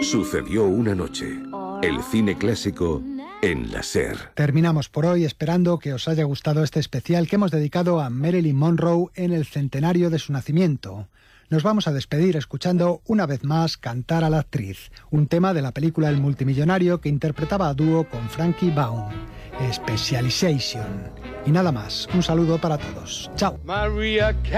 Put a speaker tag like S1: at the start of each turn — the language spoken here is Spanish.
S1: Sucedió una noche. El cine clásico en la SER.
S2: Terminamos por hoy esperando que os haya gustado este especial que hemos dedicado a Marilyn Monroe en el centenario de su nacimiento. Nos vamos a despedir escuchando una vez más Cantar a la actriz, un tema de la película El multimillonario que interpretaba a dúo con Frankie Baum, Specialization. Y nada más, un saludo para todos. Chao.